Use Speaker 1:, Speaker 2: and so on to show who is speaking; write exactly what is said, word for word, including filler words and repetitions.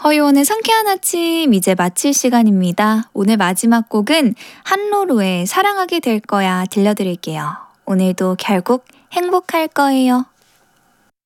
Speaker 1: 허요원의 상쾌한 아침 이제 마칠 시간입니다. 오늘 마지막 곡은 한로로의 사랑하게 될 거야 들려드릴게요. 오늘도 결국 행복할 거예요.